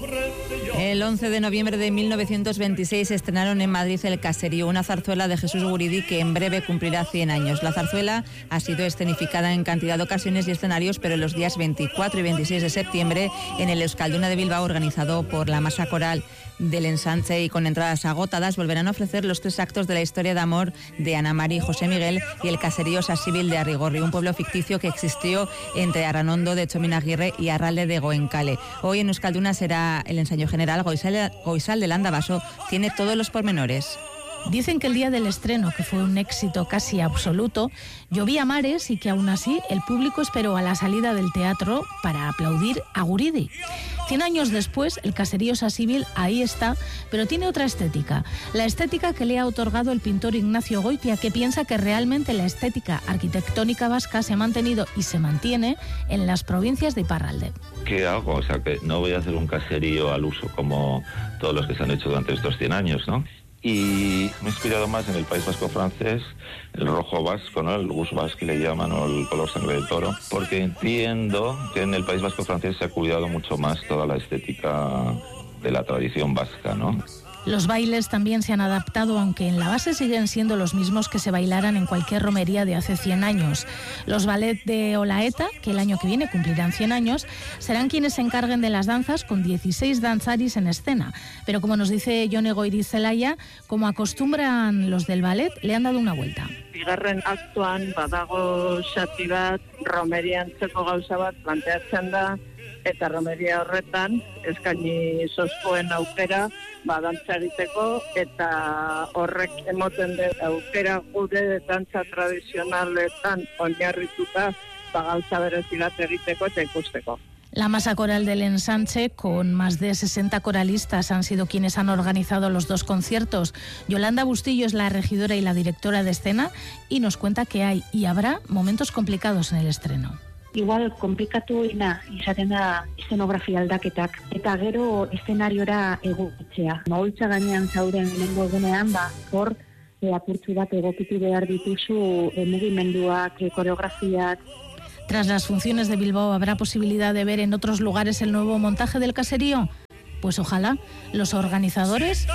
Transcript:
El 11 de noviembre de 1926 estrenaron en Madrid El Caserío, una zarzuela de Jesús Guridi que en breve cumplirá 100 años. La zarzuela ha sido escenificada en cantidad de ocasiones y escenarios, pero los días 24 y 26 de septiembre en el Euskalduna de Bilbao, organizado por la Masa Coral del Ensanche y con entradas agotadas, volverán a ofrecer los 3 actos de la historia de amor de Ana María y José Miguel y el caserío Sasíbil de Arrigorri, un pueblo ficticio que existió entre Arranondo de Chominaguirre y Arralde de Goenkale. Hoy en Euskalduna será el ensayo general. Goizal de Landabaso tiene todos los pormenores. Dicen que el día del estreno, que fue un éxito casi absoluto, llovía a mares y que aún así el público esperó a la salida del teatro para aplaudir a Guridi. 100 años después, el caserío Sasíbil ahí está, pero tiene otra estética. La estética que le ha otorgado el pintor Ignacio Goitia, que piensa que realmente la estética arquitectónica vasca se ha mantenido y se mantiene en las provincias de Iparralde. ¿Qué hago? O sea, que no voy a hacer un caserío al uso como todos los que se han hecho durante estos 100 años, ¿no? Y me he inspirado más en el País Vasco francés, el rojo vasco, ¿no? El gus basque que le llaman, o el color sangre del toro, porque entiendo que en el País Vasco francés se ha cuidado mucho más toda la estética de la tradición vasca, ¿no? Los bailes también se han adaptado, aunque en la base siguen siendo los mismos que se bailaran en cualquier romería de hace 100 años. Los ballet de Olaeta, que el año que viene cumplirán 100 años, serán quienes se encarguen de las danzas, con 16 danzaris en escena. Pero como nos dice Jone Goirizelaya, como acostumbran los del ballet, le han dado una vuelta. Bigarren aktuan badago xati bat, romeria antzeko gauza bat planteatzen da, eta romeria horretan eskaini sozkoen aukera dantza egiteko, eta horrek emoten den aukera gure dantza tradizionaletan oinarrituta gauza berezi bat egiteko eta ikusteko. La Masa Coral del Ensanche, con más de 60 coralistas, han sido quienes han organizado los 2 conciertos. Yolanda Bustillo es la regidora y la directora de escena y nos cuenta que hay y habrá momentos complicados en el estreno. Igual komplikatuena izaten da eszenografia aldaketak eta gero eszenariora egokitzea. Maultza gainean zauden lehenengo egunean, hor apurtzu bat egokitu behar dituzu mugimenduak, koreografiak. Tras las funciones de Bilbao, ¿habrá posibilidad de ver en otros lugares el nuevo montaje del caserío? Pues ojalá. Los organizadores